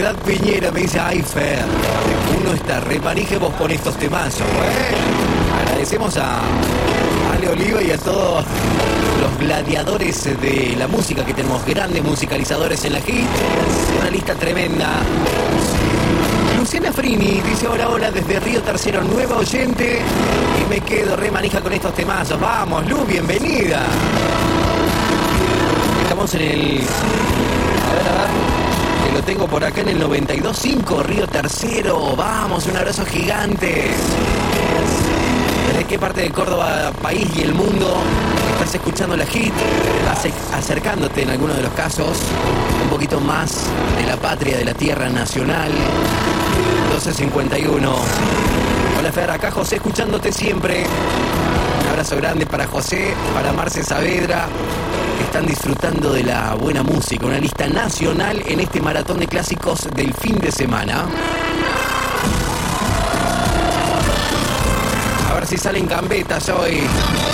Soledad Piñera me dice, ay Fer, uno está repanije vos con estos temazos. Bueno, agradecemos a Ale Oliva y a todos los gladiadores de la música que tenemos, grandes musicalizadores en la hit. Una lista tremenda. Luciana Frini dice, hola, desde Río Tercero, nueva oyente, y me quedo re manija con estos temazos. Vamos, Lu, bienvenida. Estamos en el... A ver, que lo tengo por acá en el 92.5, Río Tercero. Vamos, un abrazo gigante. ¿Desde qué parte de Córdoba, país y el mundo estás escuchando la hit? Acercándote en algunos de los casos un poquito más de la patria, de la tierra nacional. 12:51. Hola Fer, acá José escuchándote siempre. Un abrazo grande para José, para Marce Saavedra, que están disfrutando de la buena música. Una lista nacional en este maratón de clásicos del fin de semana. A ver si salen gambetas hoy.